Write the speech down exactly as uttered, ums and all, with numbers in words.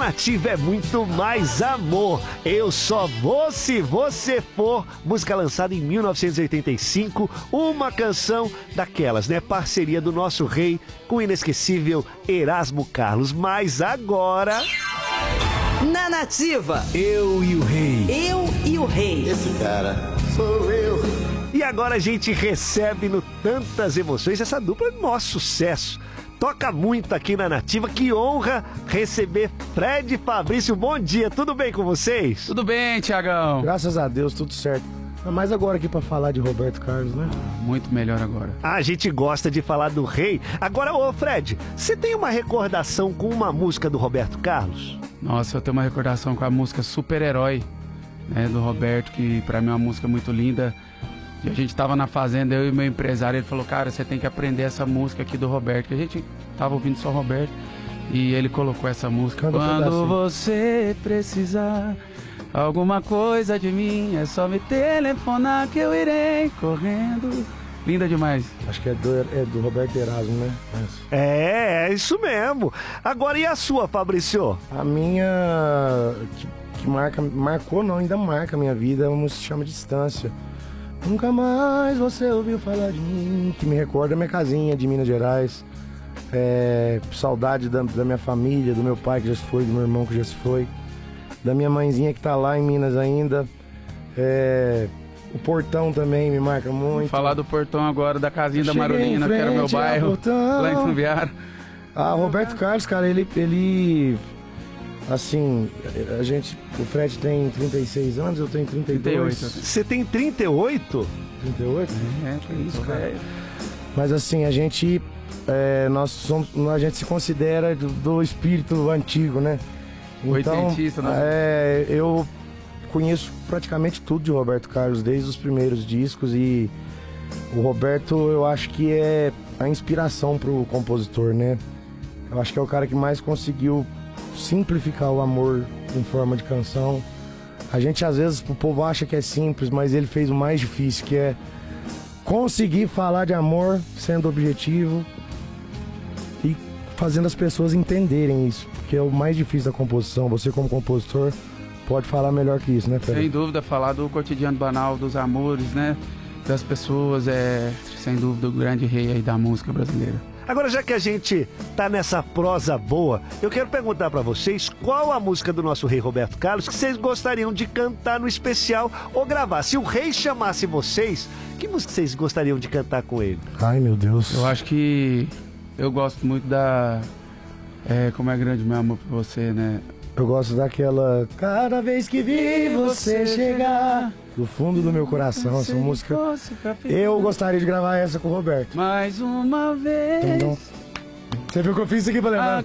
Nativa é muito mais amor. Eu só vou se você for. Música lançada em mil novecentos e oitenta e cinco. Uma canção daquelas, né? Parceria do nosso rei com o inesquecível Erasmo Carlos. Mas agora... Na Nativa, Eu e o Rei. Eu e o Rei. Esse cara sou eu. E agora a gente recebe no Tantas Emoções essa dupla de maior sucesso. Toca muito aqui na Nativa. Que honra receber Fred e Fabrício. Bom dia, tudo bem com vocês? Tudo bem, Tiagão? Graças a Deus, tudo certo. Mas agora aqui pra falar de Roberto Carlos, né? Muito melhor agora. A gente gosta de falar do rei. Agora, ô Fred, você tem uma recordação com uma música do Roberto Carlos? Nossa, eu tenho uma recordação com a música Super-Herói, né, do Roberto, que pra mim é uma música muito linda. E a gente tava na fazenda, eu e meu empresário, ele falou, cara, você tem que aprender essa música aqui do Roberto. Que a gente tava ouvindo só o Roberto e ele colocou essa música. Canta um Quando pedacinho. você precisar alguma coisa de mim, é só me telefonar que eu irei correndo. Linda demais. Acho que é do, é do Roberto Erasmo, né? Essa. É, é isso mesmo. Agora, e a sua, Fabrício? A minha... Que, que marca, marcou não, ainda marca a minha vida, é uma música que se chama Distância. Nunca mais você ouviu falar de mim, que me recorda a minha casinha de Minas Gerais. É, saudade da, da minha família, do meu pai que já se foi, do meu irmão que já se foi, da minha mãezinha que tá lá em Minas ainda. É, o Portão também me marca muito. Vou falar do Portão agora, da casinha da Cheguei em Marolina, que era o meu frente ao bairro, Portão. lá em Trumbiara. Ah, Roberto Carlos, cara, ele, ele, assim, a gente, o Fred tem trinta e seis anos, eu tenho trinta e dois. trinta e oito. Você tem trinta e oito? trinta e oito? É, que isso, cara. Mas assim, a gente, é, nós somos, a gente se considera do, do espírito antigo, né? Oitentista, né? É, eu conheço praticamente tudo de Roberto Carlos, desde os primeiros discos, e o Roberto, eu acho que é a inspiração pro compositor, né? Eu acho que é o cara que mais conseguiu simplificar o amor em forma de canção. A gente, às vezes, o povo acha que é simples, mas ele fez o mais difícil, que é conseguir falar de amor sendo objetivo e fazendo as pessoas entenderem isso, que é o mais difícil da composição. Você, como compositor, pode falar melhor que isso, né, Fred? Sem dúvida, falar do cotidiano banal, dos amores, né? Das pessoas, é, sem dúvida, o grande rei aí da música brasileira. Agora, já que a gente tá nessa prosa boa, eu quero perguntar pra vocês qual a música do nosso rei Roberto Carlos que vocês gostariam de cantar no especial ou gravar. Se o rei chamasse vocês, que música vocês gostariam de cantar com ele? Ai, meu Deus. Eu acho que eu gosto muito da... É, como é grande meu amor por você, né? Eu gosto daquela... Cada vez que vi você chegar... Do fundo do meu coração, essa música... Eu gostaria de gravar essa com o Roberto. Mais uma vez... Então, você viu que eu fiz isso aqui pra lembrar?